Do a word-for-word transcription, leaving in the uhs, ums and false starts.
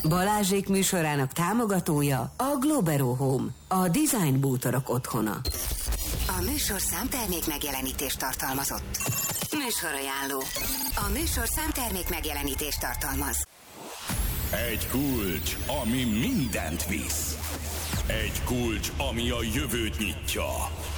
Balázsék műsorának támogatója a Globero Home, a design bútorok otthona. A műsor számtermék megjelenítést tartalmazott. Műsorajánló. A műsor számtermék megjelenítést tartalmaz. Egy kulcs, ami mindent visz. Egy kulcs, ami a jövőt nyitja.